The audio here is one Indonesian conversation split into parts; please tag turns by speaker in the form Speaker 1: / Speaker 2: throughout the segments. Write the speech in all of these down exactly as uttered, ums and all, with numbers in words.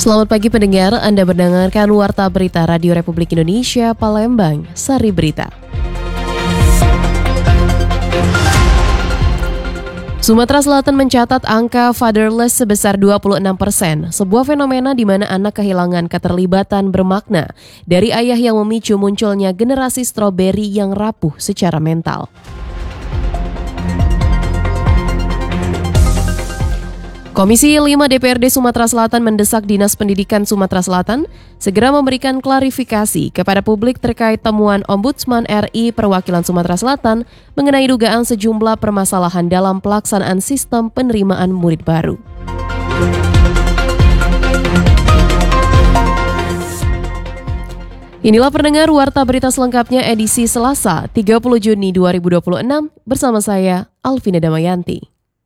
Speaker 1: Selamat pagi pendengar, Anda mendengarkan Warta Berita Radio Republik Indonesia Palembang, Sari Berita. Sumatera Selatan mencatat angka fatherless sebesar dua puluh enam persen, sebuah fenomena di mana anak kehilangan keterlibatan bermakna dari ayah yang memicu munculnya generasi stroberi yang rapuh secara mental. Komisi lima D P R D Sumatera Selatan mendesak Dinas Pendidikan Sumatera Selatan segera memberikan klarifikasi kepada publik terkait temuan Ombudsman R I Perwakilan Sumatera Selatan mengenai dugaan sejumlah permasalahan dalam pelaksanaan sistem penerimaan murid baru. Inilah pendengar Warta Berita selengkapnya edisi Selasa tiga puluh Juni dua ribu dua puluh enam bersama saya Alvina Damayanti.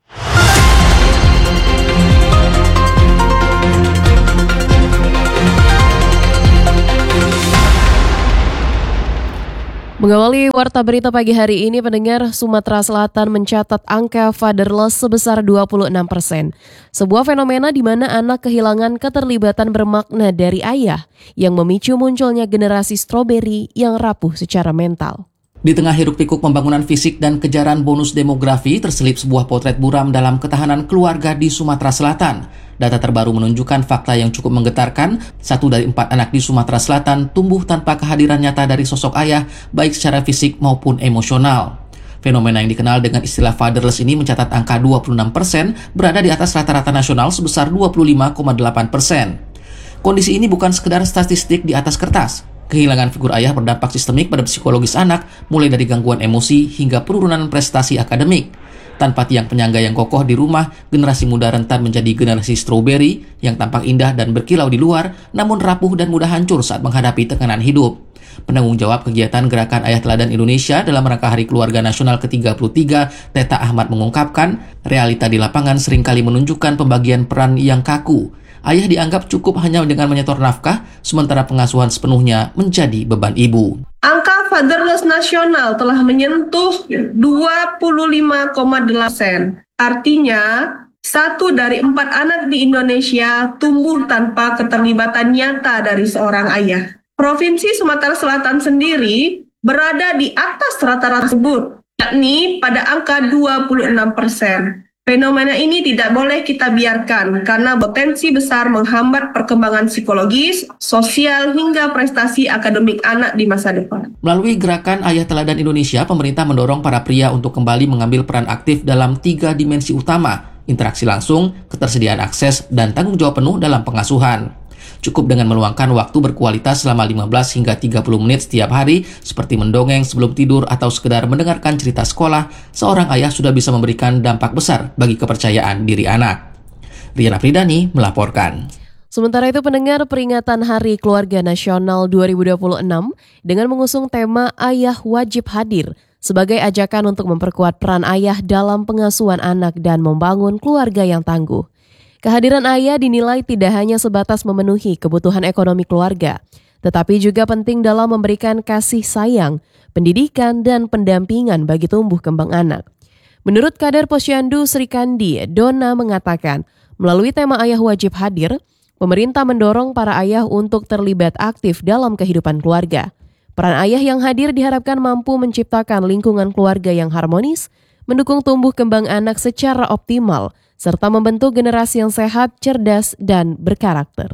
Speaker 1: Mengawali Warta Berita pagi hari ini, pendengar, Sumatera Selatan mencatat angka fatherless sebesar dua puluh enam persen. Sebuah fenomena di mana anak kehilangan keterlibatan bermakna dari ayah yang memicu munculnya generasi stroberi yang rapuh secara mental.
Speaker 2: Di tengah hiruk-pikuk pembangunan fisik dan kejaran bonus demografi, terselip sebuah potret buram dalam ketahanan keluarga di Sumatera Selatan. Data terbaru menunjukkan fakta yang cukup menggetarkan, satu dari empat anak di Sumatera Selatan tumbuh tanpa kehadiran nyata dari sosok ayah, baik secara fisik maupun emosional. Fenomena yang dikenal dengan istilah fatherless ini mencatat angka dua puluh enam persen, berada di atas rata-rata nasional sebesar dua puluh lima koma delapan persen. Kondisi ini bukan sekedar statistik di atas kertas. Kehilangan figur ayah berdampak sistemik pada psikologis anak, mulai dari gangguan emosi hingga penurunan prestasi akademik. Tanpa tiang penyangga yang kokoh di rumah, generasi muda rentan menjadi generasi stroberi yang tampak indah dan berkilau di luar, namun rapuh dan mudah hancur saat menghadapi tekanan hidup. Penanggung jawab kegiatan Gerakan Ayah Teladan Indonesia dalam rangka Hari Keluarga Nasional ke tiga puluh tiga, Teta Ahmad mengungkapkan, realita di lapangan seringkali menunjukkan pembagian peran yang kaku. Ayah dianggap cukup hanya dengan menyetor nafkah, sementara pengasuhan sepenuhnya menjadi beban ibu.
Speaker 3: Angka fatherless nasional telah menyentuh dua puluh lima koma delapan persen. Artinya, satu dari empat anak di Indonesia tumbuh tanpa keterlibatan nyata dari seorang ayah. Provinsi Sumatera Selatan sendiri berada di atas rata-rata tersebut, yakni pada angka dua puluh enam persen. Fenomena ini tidak boleh kita biarkan karena potensi besar menghambat perkembangan psikologis, sosial, hingga prestasi akademik anak di masa depan.
Speaker 2: Melalui Gerakan Ayah Teladan Indonesia, pemerintah mendorong para pria untuk kembali mengambil peran aktif dalam tiga dimensi utama: interaksi langsung, ketersediaan akses, dan tanggung jawab penuh dalam pengasuhan. Cukup dengan meluangkan waktu berkualitas selama lima belas hingga tiga puluh menit setiap hari, seperti mendongeng sebelum tidur atau sekedar mendengarkan cerita sekolah, seorang ayah sudah bisa memberikan dampak besar bagi kepercayaan diri anak. Rian Afridani melaporkan.
Speaker 1: Sementara itu, pendengar, peringatan Hari Keluarga Nasional dua ribu dua puluh enam dengan mengusung tema Ayah Wajib Hadir sebagai ajakan untuk memperkuat peran ayah dalam pengasuhan anak dan membangun keluarga yang tangguh. Kehadiran ayah dinilai tidak hanya sebatas memenuhi kebutuhan ekonomi keluarga, tetapi juga penting dalam memberikan kasih sayang, pendidikan, dan pendampingan bagi tumbuh kembang anak. Menurut Kader Posyandu Sri Kandi, Dona mengatakan, melalui tema Ayah Wajib Hadir, pemerintah mendorong para ayah untuk terlibat aktif dalam kehidupan keluarga. Peran ayah yang hadir diharapkan mampu menciptakan lingkungan keluarga yang harmonis, mendukung tumbuh kembang anak secara optimal, serta membentuk generasi yang sehat, cerdas, dan berkarakter.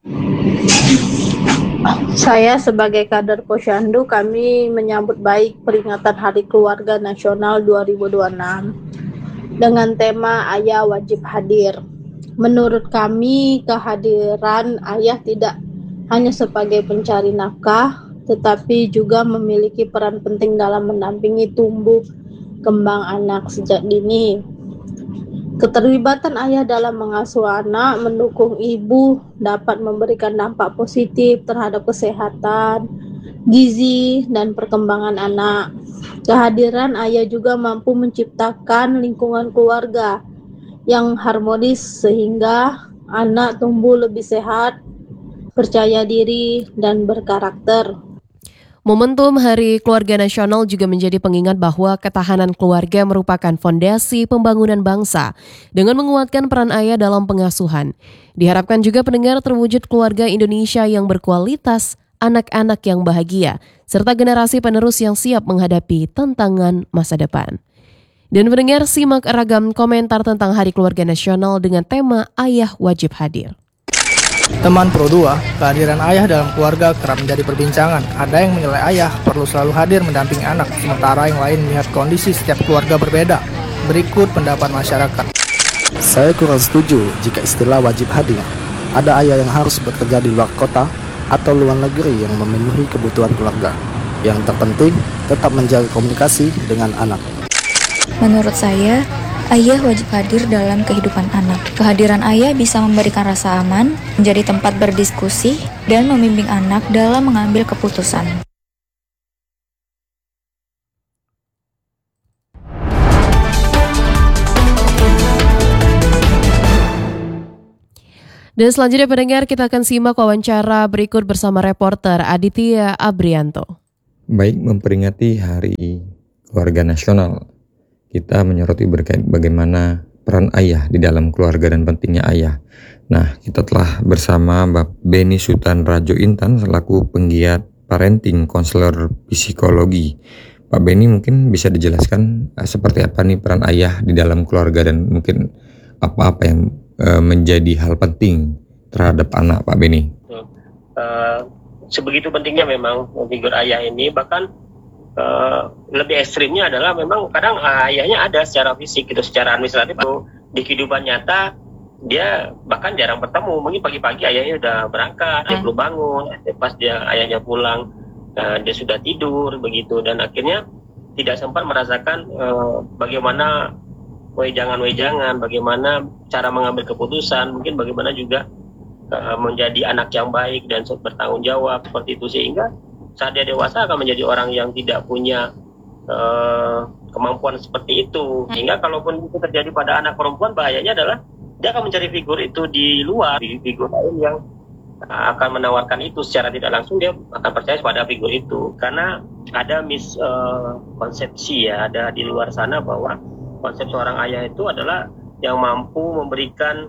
Speaker 4: Saya sebagai kader Posyandu, kami menyambut baik peringatan Hari Keluarga Nasional dua ribu dua puluh enam dengan tema Ayah Wajib Hadir. Menurut kami, kehadiran ayah tidak hanya sebagai pencari nafkah, tetapi juga memiliki peran penting dalam mendampingi tumbuh kembang anak sejak dini. Keterlibatan ayah dalam mengasuh anak, mendukung ibu, dapat memberikan dampak positif terhadap kesehatan, gizi, dan perkembangan anak. Kehadiran ayah juga mampu menciptakan lingkungan keluarga yang harmonis sehingga anak tumbuh lebih sehat, percaya diri, dan berkarakter.
Speaker 1: Momentum Hari Keluarga Nasional juga menjadi pengingat bahwa ketahanan keluarga merupakan fondasi pembangunan bangsa dengan menguatkan peran ayah dalam pengasuhan. Diharapkan juga pendengar terwujud keluarga Indonesia yang berkualitas, anak-anak yang bahagia, serta generasi penerus yang siap menghadapi tantangan masa depan. Dan pendengar simak ragam komentar tentang Hari Keluarga Nasional dengan tema Ayah Wajib Hadir.
Speaker 5: Teman Pro dua, kehadiran ayah dalam keluarga kerap menjadi perbincangan. Ada yang menilai ayah perlu selalu hadir mendampingi anak, sementara yang lain melihat kondisi setiap keluarga berbeda. Berikut pendapat masyarakat.
Speaker 6: Saya kurang setuju jika istilah wajib hadir. Ada ayah yang harus bekerja di luar kota atau luar negeri yang memenuhi kebutuhan keluarga. Yang terpenting, tetap menjaga komunikasi dengan anak.
Speaker 7: Menurut saya, ayah wajib hadir dalam kehidupan anak. Kehadiran ayah bisa memberikan rasa aman, menjadi tempat berdiskusi, dan membimbing anak dalam mengambil keputusan.
Speaker 1: Dan selanjutnya pendengar, kita akan simak wawancara berikut bersama reporter Aditya Abrianto.
Speaker 8: Baik, memperingati Hari Keluarga Nasional, kita menyoroti berkait bagaimana peran ayah di dalam keluarga dan pentingnya ayah. Nah, kita telah bersama Mbak Beni Sutan Rajo Intan selaku penggiat parenting, konselor psikologi. Pak Beni, mungkin bisa dijelaskan uh, seperti apa nih peran ayah di dalam keluarga dan mungkin apa-apa yang uh, menjadi hal penting terhadap anak, Pak Beni.
Speaker 9: Uh, sebegitu pentingnya memang figur ayah ini, bahkan Uh, lebih ekstrimnya adalah memang kadang uh, ayahnya ada secara fisik gitu, secara administratif atau di kehidupan nyata dia bahkan jarang bertemu. Mungkin pagi-pagi ayahnya udah berangkat, dia belum bangun, pas dia ayahnya pulang uh, dia sudah tidur begitu, dan akhirnya tidak sempat merasakan uh, bagaimana wejangan-wejangan, bagaimana cara mengambil keputusan, mungkin bagaimana juga uh, menjadi anak yang baik dan bertanggung jawab seperti itu, sehingga saat dia dewasa akan menjadi orang yang tidak punya uh, kemampuan seperti itu. Sehingga kalaupun itu terjadi pada anak perempuan, bahayanya adalah dia akan mencari figur itu di luar, figur lain yang akan menawarkan itu secara tidak langsung. Dia akan percaya pada figur itu, karena ada miskonsepsi uh, ya, ada di luar sana bahwa konsep seorang ayah itu adalah yang mampu memberikan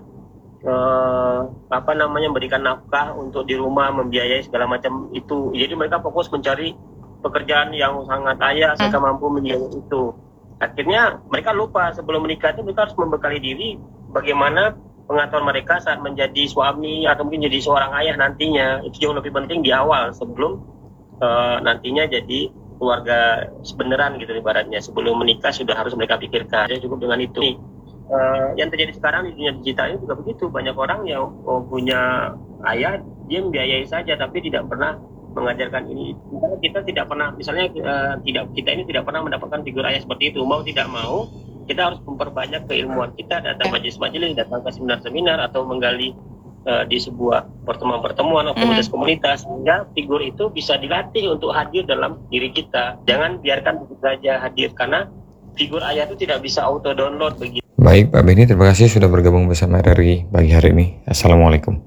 Speaker 9: Uh, apa namanya memberikan nafkah untuk di rumah, membiayai segala macam itu. Jadi mereka fokus mencari pekerjaan yang sangat kaya sehingga mampu membiayai itu. Akhirnya mereka lupa sebelum menikah itu mereka harus membekali diri bagaimana pengetahuan mereka saat menjadi suami atau mungkin jadi seorang ayah nantinya. Itu jauh lebih penting di awal sebelum uh, nantinya jadi keluarga sebenaran gitu ibaratnya. Sebelum menikah sudah harus mereka pikirkan. Jadi cukup dengan itu. Uh, yang terjadi sekarang di dunia digital ini juga begitu. Banyak orang yang oh, punya ayah, dia membiayai saja tapi tidak pernah mengajarkan ini. Misalnya kita tidak pernah, misalnya uh, tidak kita ini tidak pernah mendapatkan figur ayah seperti itu. Mau tidak mau, kita harus memperbanyak keilmuan kita, datang majelis-majelis, datang ke seminar-seminar atau menggali uh, di sebuah pertemuan-pertemuan atau komunitas-komunitas, sehingga figur itu bisa dilatih untuk hadir dalam diri kita. Jangan biarkan begitu saja hadir, karena figur ayah itu tidak bisa auto download begitu.
Speaker 8: Baik, Pak Beni, terima kasih sudah bergabung bersama R R I pagi hari ini. Assalamualaikum.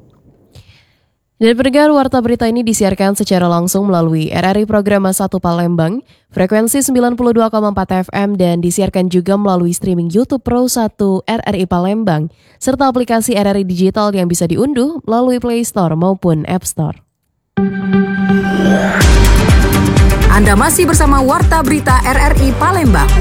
Speaker 1: Dan pendengar, warta berita ini disiarkan secara langsung melalui R R I Program satu Palembang, frekuensi sembilan puluh dua koma empat F M, dan disiarkan juga melalui streaming YouTube Pro satu R R I Palembang, serta aplikasi R R I Digital yang bisa diunduh melalui Play Store maupun App Store.
Speaker 10: Anda masih bersama Warta Berita R R I Palembang.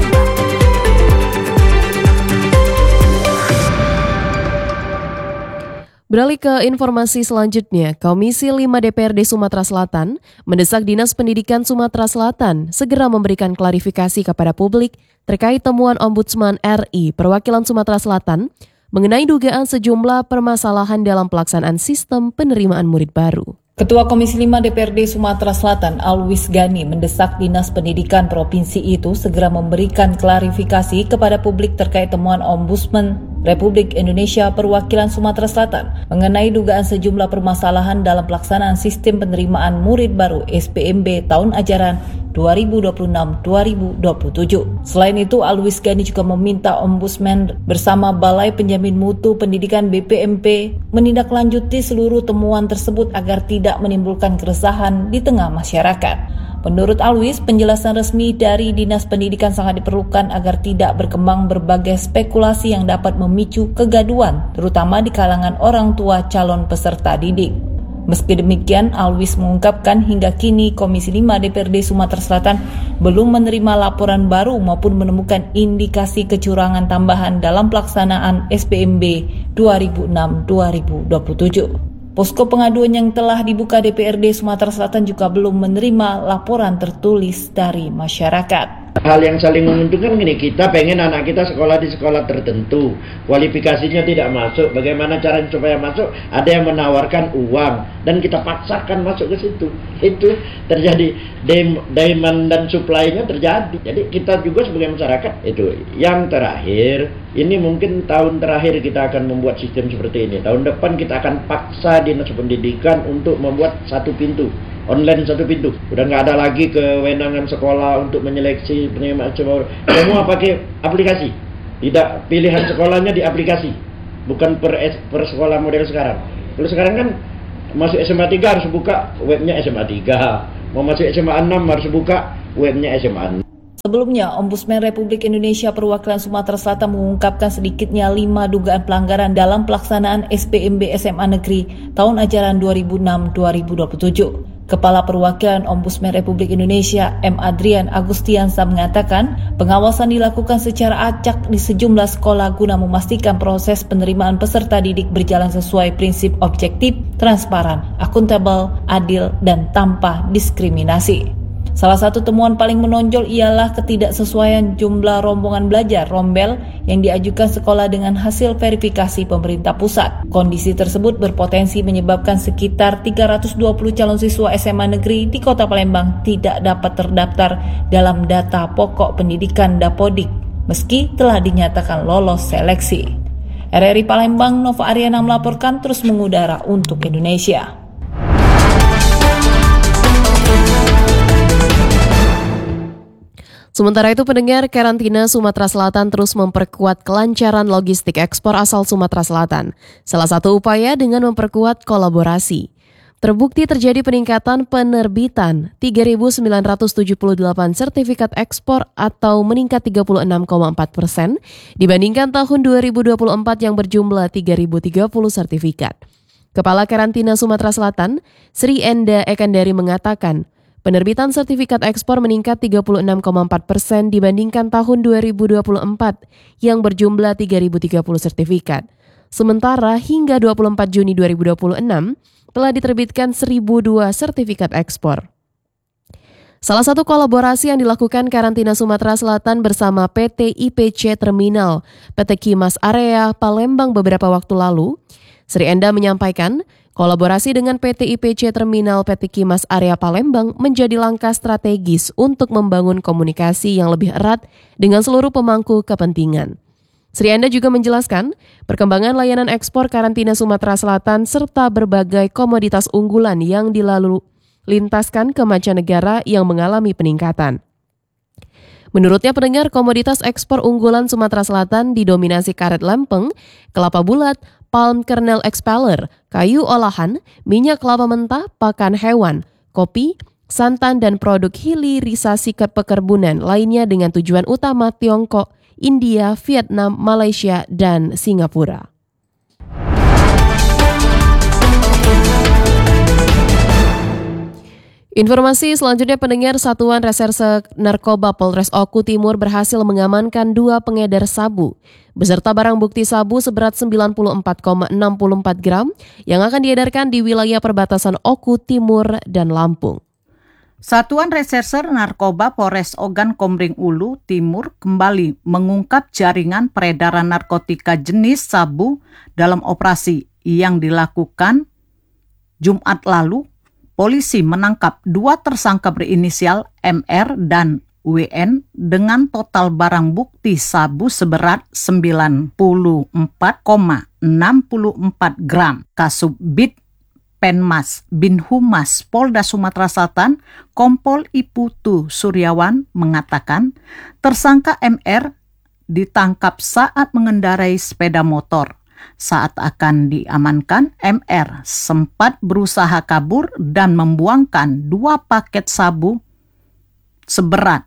Speaker 1: Beralih ke informasi selanjutnya, Komisi lima D P R D Sumatera Selatan mendesak Dinas Pendidikan Sumatera Selatan segera memberikan klarifikasi kepada publik terkait temuan Ombudsman R I Perwakilan Sumatera Selatan mengenai dugaan sejumlah permasalahan dalam pelaksanaan sistem penerimaan murid baru.
Speaker 11: Ketua Komisi lima D P R D Sumatera Selatan, Alwis Gani, mendesak Dinas Pendidikan Provinsi itu segera memberikan klarifikasi kepada publik terkait temuan Ombudsman Republik Indonesia Perwakilan Sumatera Selatan mengenai dugaan sejumlah permasalahan dalam pelaksanaan sistem penerimaan murid baru S P M B tahun ajaran dua ribu dua puluh enam dua ribu dua puluh tujuh. Selain itu, Alwis Gani juga meminta Ombudsman bersama Balai Penjamin Mutu Pendidikan B P M P menindaklanjuti seluruh temuan tersebut agar tidak menimbulkan keresahan di tengah masyarakat. Menurut Alwis, penjelasan resmi dari Dinas Pendidikan sangat diperlukan agar tidak berkembang berbagai spekulasi yang dapat memicu kegaduhan, terutama di kalangan orang tua calon peserta didik. Meski demikian, Alwis mengungkapkan hingga kini Komisi lima D P R D Sumatera Selatan belum menerima laporan baru maupun menemukan indikasi kecurangan tambahan dalam pelaksanaan S B M B dua ribu enam dua ribu dua puluh tujuh. Posko pengaduan yang telah dibuka D P R D Sumatera Selatan juga belum menerima laporan tertulis dari masyarakat.
Speaker 12: Hal yang saling menguntungkan gini, kita pengen anak kita sekolah di sekolah tertentu, kualifikasinya tidak masuk, bagaimana caranya supaya masuk? Ada yang menawarkan uang dan kita paksakan masuk ke situ. Itu terjadi, demand dan supply-nya terjadi. Jadi kita juga sebagai masyarakat itu. Yang terakhir, ini mungkin tahun terakhir kita akan membuat sistem seperti ini. Tahun depan kita akan paksa Dinas Pendidikan untuk membuat satu pintu. Online satu pintu, udah nggak ada lagi kewenangan sekolah untuk menyeleksi penerima semua, semua pakai aplikasi. Tidak, pilihan sekolahnya di aplikasi, bukan per, per sekolah model sekarang. Kalau sekarang kan masuk S M A tiga harus buka webnya S M A tiga, mau masuk S M A enam harus buka webnya S M A enam.
Speaker 11: Sebelumnya, Ombudsman Republik Indonesia Perwakilan Sumatera Selatan mengungkapkan sedikitnya lima dugaan pelanggaran dalam pelaksanaan S B M B S M A Negeri tahun ajaran dua ribu enam dua ribu dua puluh tujuh. Kepala Perwakilan Ombudsman Republik Indonesia M. Adrian Agustiansa mengatakan pengawasan dilakukan secara acak di sejumlah sekolah guna memastikan proses penerimaan peserta didik berjalan sesuai prinsip objektif, transparan, akuntabel, adil, dan tanpa diskriminasi. Salah satu temuan paling menonjol ialah ketidaksesuaian jumlah rombongan belajar rombel yang diajukan sekolah dengan hasil verifikasi pemerintah pusat. Kondisi tersebut berpotensi menyebabkan sekitar tiga ratus dua puluh calon siswa S M A negeri di Kota Palembang tidak dapat terdaftar dalam data pokok pendidikan Dapodik, meski telah dinyatakan lolos seleksi. R R I Palembang, Nova Ariana melaporkan, terus mengudara untuk Indonesia.
Speaker 1: Sementara itu, pendengar, karantina Sumatera Selatan terus memperkuat kelancaran logistik ekspor asal Sumatera Selatan. Salah satu upaya dengan memperkuat kolaborasi. Terbukti terjadi peningkatan penerbitan tiga ribu sembilan ratus tujuh puluh delapan sertifikat ekspor atau meningkat tiga puluh enam koma empat persen dibandingkan tahun dua ribu dua puluh empat yang berjumlah tiga ribu tiga puluh sertifikat. Kepala Karantina Sumatera Selatan, Sri Enda Ekandari mengatakan, penerbitan sertifikat ekspor meningkat tiga puluh enam koma empat persen dibandingkan tahun dua ribu dua puluh empat yang berjumlah tiga ribu tiga puluh sertifikat. Sementara hingga dua puluh empat Juni dua ribu dua puluh enam telah diterbitkan seribu dua sertifikat ekspor. Salah satu kolaborasi yang dilakukan Karantina Sumatera Selatan bersama P T I P C Terminal, P T Kimas Area Palembang beberapa waktu lalu, Sri Enda menyampaikan, kolaborasi dengan P T I P C Terminal P T Kimas Area Palembang menjadi langkah strategis untuk membangun komunikasi yang lebih erat dengan seluruh pemangku kepentingan. Sri Enda juga menjelaskan perkembangan layanan ekspor Karantina Sumatera Selatan serta berbagai komoditas unggulan yang dilalu lintaskan ke mancanegara yang mengalami peningkatan. Menurutnya, pendengar, komoditas ekspor unggulan Sumatera Selatan didominasi karet lempeng, kelapa bulat, palm kernel expeller, kayu olahan, minyak kelapa mentah, pakan hewan, kopi, santan, dan produk hilirisasi ke pekerbunan lainnya dengan tujuan utama Tiongkok, India, Vietnam, Malaysia, dan Singapura. Informasi selanjutnya, pendengar, Satuan Reserse Narkoba Polres Oku Timur berhasil mengamankan dua pengedar sabu beserta barang bukti sabu seberat sembilan puluh empat koma enam empat gram yang akan diedarkan di wilayah perbatasan Oku Timur dan Lampung.
Speaker 13: Satuan Reserse Narkoba Polres Ogan Komering Ulu Timur kembali mengungkap jaringan peredaran narkotika jenis sabu dalam operasi yang dilakukan Jumat lalu. Polisi menangkap dua tersangka berinisial M R dan W N dengan total barang bukti sabu seberat sembilan puluh empat koma enam empat gram. Kasubdit Penmas Binhumas Polda Sumatera Selatan, Kompol Iputu Suryawan mengatakan tersangka M R ditangkap saat mengendarai sepeda motor. Saat akan diamankan, M R sempat berusaha kabur dan membuangkan dua paket sabu seberat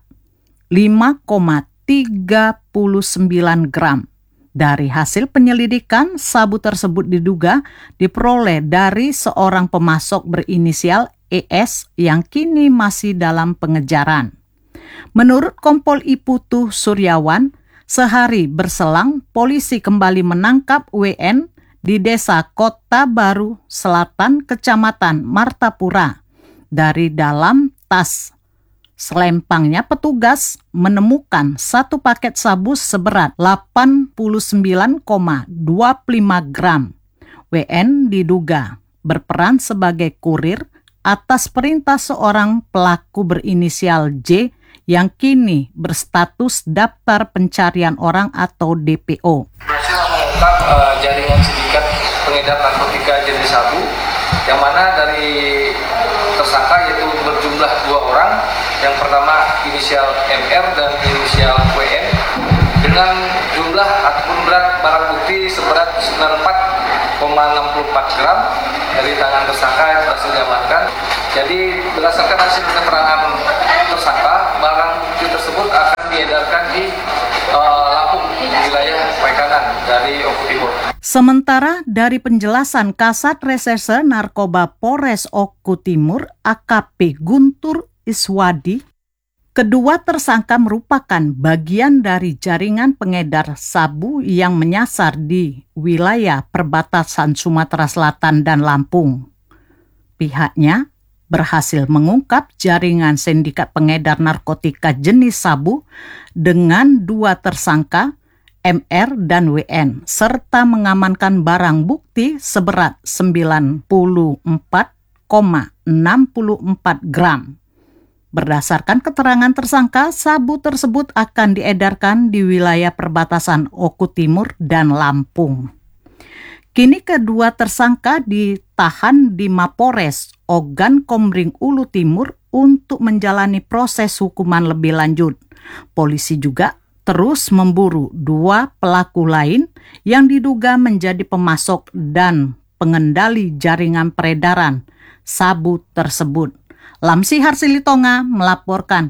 Speaker 13: lima koma tiga sembilan gram. Dari hasil penyelidikan, sabu tersebut diduga diperoleh dari seorang pemasok berinisial E S yang kini masih dalam pengejaran. Menurut Kompol I Putu Suryawan, sehari berselang polisi kembali menangkap W N di desa Kota Baru Selatan, Kecamatan Martapura. Dari dalam tas selempangnya, petugas menemukan satu paket sabu seberat delapan puluh sembilan koma dua lima gram. W N diduga berperan sebagai kurir atas perintah seorang pelaku berinisial J yang kini berstatus daftar pencarian orang atau D P O.
Speaker 5: Berhasil mengungkap uh, jaringan sindikat pengedar narkotika jenis sabu, yang mana dari tersangka yaitu berjumlah dua orang. Yang pertama inisial M R dan inisial W N dengan jumlah ataupun berat barang bukti seberat sembilan puluh empat koma enam empat gram dari tangan tersangka yang berhasil diamankan. Jadi berdasarkan hasil keterangan tersangka, barang bukti tersebut akan diedarkan di uh, Lampung, wilayah Pekanan dari Oku Timur.
Speaker 13: Sementara dari penjelasan Kasat Reserse Narkoba Polres Oku Timur A K P Guntur Iswadi, kedua tersangka merupakan bagian dari jaringan pengedar sabu yang menyasar di wilayah perbatasan Sumatera Selatan dan Lampung. Pihaknya berhasil mengungkap jaringan sindikat pengedar narkotika jenis sabu dengan dua tersangka M R dan W N, serta mengamankan barang bukti seberat sembilan puluh empat koma enam empat gram. Berdasarkan keterangan tersangka, sabu tersebut akan diedarkan di wilayah perbatasan Oku Timur dan Lampung. Kini kedua tersangka ditahan di Mapores Ogan Komering Ulu Timur untuk menjalani proses hukuman lebih lanjut. Polisi juga terus memburu dua pelaku lain yang diduga menjadi pemasok dan pengendali jaringan peredaran sabu tersebut. Lamsi Harsilitonga melaporkan.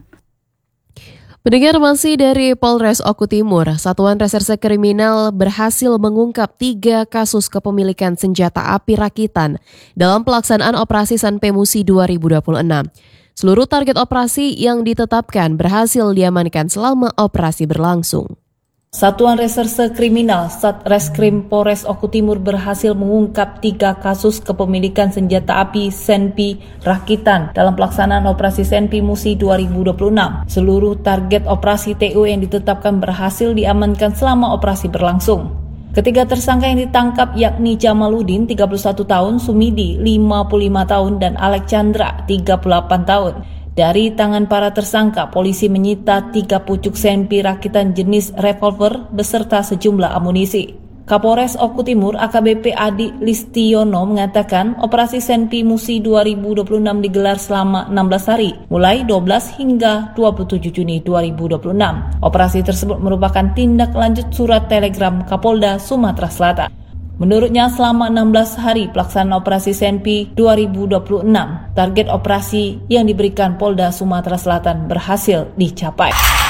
Speaker 1: Pendengar, masih dari Polres Oku Timur, Satuan Reserse Kriminal berhasil mengungkap tiga kasus kepemilikan senjata api rakitan dalam pelaksanaan operasi Sanpe Musi dua ribu dua puluh enam. Seluruh target operasi yang ditetapkan berhasil diamankan selama operasi berlangsung.
Speaker 11: Satuan Reserse Kriminal Satreskrim Polres Oku Timur berhasil mengungkap tiga kasus kepemilikan senjata api Senpi rakitan dalam pelaksanaan operasi Senpi Musi dua ribu dua puluh enam. Seluruh target operasi T O yang ditetapkan berhasil diamankan selama operasi berlangsung. Ketiga tersangka yang ditangkap yakni Jamaludin tiga puluh satu tahun, Sumidi lima puluh lima tahun, dan Alexandra tiga puluh delapan tahun. Dari tangan para tersangka, polisi menyita tiga pucuk senpi rakitan jenis revolver beserta sejumlah amunisi. Kapolres Oku Timur A K B P Adi Listiono mengatakan operasi Senpi Musi dua ribu dua puluh enam digelar selama enam belas hari, mulai dua belas hingga dua puluh tujuh Juni dua ribu dua puluh enam. Operasi tersebut merupakan tindak lanjut surat telegram Kapolda Sumatera Selatan. Menurutnya, selama enam belas hari pelaksanaan operasi Senpi dua ribu dua puluh enam, target operasi yang diberikan Polda Sumatera Selatan berhasil dicapai.